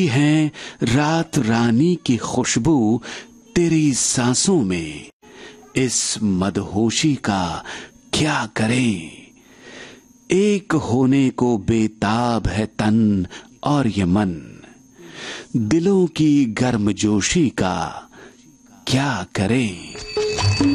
है रात रानी की खुशबू तेरी सांसों में, इस मदहोशी का क्या करें। एक होने को बेताब है तन और ये मन, दिलों की गर्मजोशी का क्या करें।